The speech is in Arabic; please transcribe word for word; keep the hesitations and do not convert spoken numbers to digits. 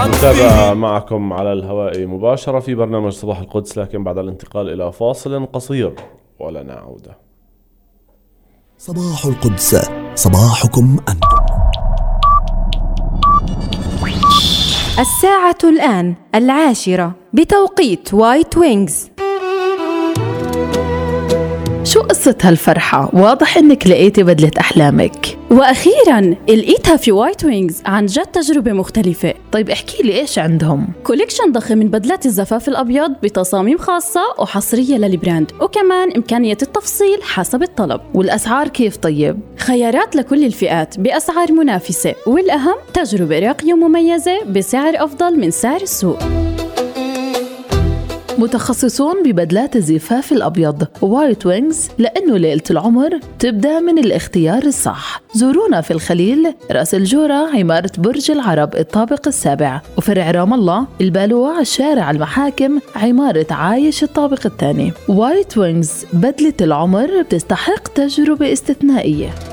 نتابع معكم على الهواء مباشرة في برنامج صباح القدس، لكن بعد الانتقال إلى فاصل قصير ولنا عودة. صباح القدس، صباحكم أنتم. الساعة الآن العاشرة بتوقيت وايت وينجز. شو قصة هالفرحة؟ واضح إنك لقيتي بدلة أحلامك. وأخيراً لقيتها في وايت وينجز، عن جد تجربة مختلفة. طيب احكي لي إيش عندهم؟ كوليكشن ضخم من بدلات الزفاف الأبيض بتصاميم خاصة وحصرية للبراند، وكمان إمكانية التفصيل حسب الطلب. والأسعار كيف طيب؟ خيارات لكل الفئات بأسعار منافسة، والأهم تجربة راقية ومميزة بسعر أفضل من سعر السوق. متخصصون ببدلات الزفاف الأبيض وايت وينجز، لأنه ليلة العمر تبدأ من الاختيار الصح. زورونا في الخليل، رأس الجورة، عمارة برج العرب الطابق السابع، وفرع رام الله البالوع الشارع المحاكم، عمارة عايش الطابق الثاني. وايت وينجز، بدلة العمر بتستحق تجربة استثنائية.